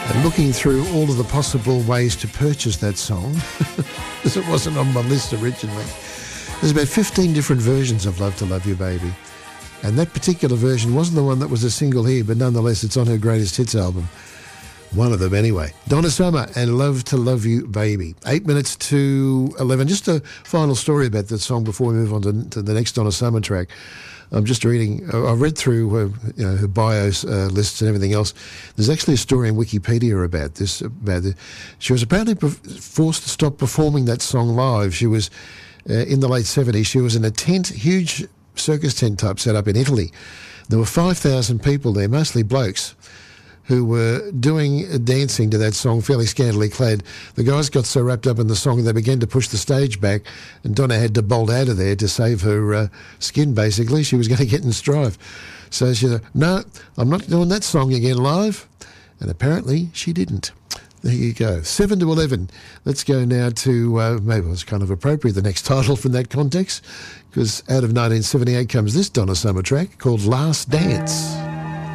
And looking through all of the possible ways to purchase that song, because it wasn't on my list originally, there's about 15 different versions of Love to Love You Baby. And that particular version wasn't the one that was a single here, but nonetheless it's on her greatest hits album. One of them anyway. Donna Summer and Love to Love You Baby. 8 minutes to 11. Just a final story about that song before we move on to the next Donna Summer track. I'm just reading, I read through her bios lists and everything else. There's actually a story in Wikipedia about this. She was apparently forced to stop performing that song live. She was, in the late 70s, she was in a tent, huge circus tent type set up in Italy. There were 5,000 people there, mostly blokes, who were dancing to that song, fairly scantily clad. The guys got so wrapped up in the song they began to push the stage back, and Donna had to bolt out of there to save her skin, basically. She was going to get in strife. So she said, no, I'm not doing that song again live. And apparently she didn't. There you go. 7 to 11. Let's go now to, maybe it's kind of appropriate, the next title from that context, because out of 1978 comes this Donna Summer track called Last Dance.